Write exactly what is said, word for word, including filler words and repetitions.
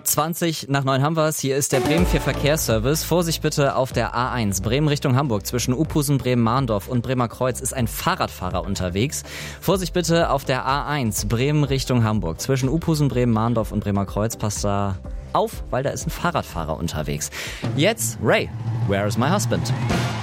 zwanzig nach neun haben wir es. Hier ist der Bremen vier Verkehrsservice. Vorsicht bitte auf der A eins. Bremen Richtung Hamburg. Zwischen Uphusen, Bremen-Mahndorf und Bremer Kreuz ist ein Fahrradfahrer unterwegs. Vorsicht bitte auf der A eins. Bremen Richtung Hamburg. Zwischen Uphusen, Bremen-Mahndorf und Bremer Kreuz. Passt da auf, weil da ist ein Fahrradfahrer unterwegs. Jetzt Ray, Where is my husband?